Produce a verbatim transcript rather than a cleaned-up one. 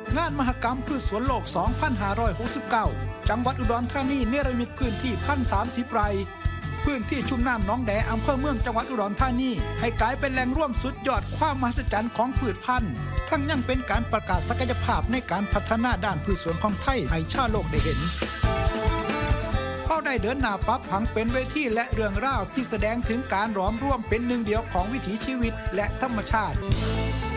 งานมหกรรมพืชสวนโลก สองพันห้าร้อยหกสิบเก้า จังหวัดอุดรธานีเนรมิตพื้นที่ หนึ่งพันสามสิบ ไร่พื้นที่ชุ่มน้ำหนองแดอำเภอเมืองจังหวัดอุดรธานีให้กลายเป็นแหล่งร่วมสุดยอดความมหัศจรรย์ของพืชพันธุ์ทั้งยังเป็นการประกาศศักยภาพในการพัฒนาด้านพืชสวนของไทยให้ชาวโลกได้เห็นเขาได้เดินหน้าปรับผังเป็นเวทีและเรื่องราวที่แสดงถึงการหลอมร่วมเป็นหนึ่งเดียวของวิถีชีวิตและธรรมชาติ